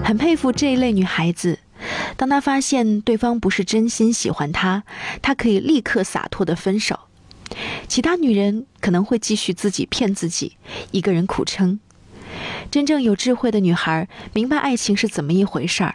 很佩服这一类女孩子，当她发现对方不是真心喜欢她，她可以立刻洒脱地分手。其他女人可能会继续自己骗自己，一个人苦撑。真正有智慧的女孩明白爱情是怎么一回事儿，